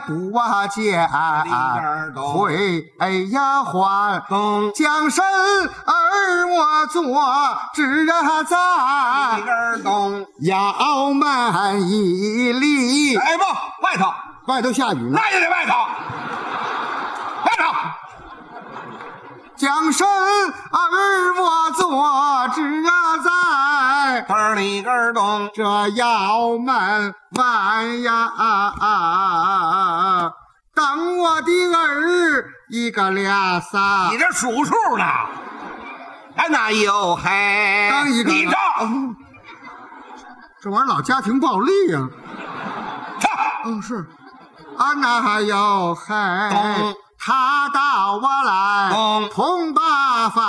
不瓦见回呀还将身而我做只在窑门一里。 哎不， 外头下雨呢， 那也得外头。 将身而我做只在根里根东这窑门外呀，等我的儿一个俩仨。 你这数数呢？还哪有还？ 刚一个你这这玩意儿老家庭暴力呀、是。哪还有还？他打我来同把饭。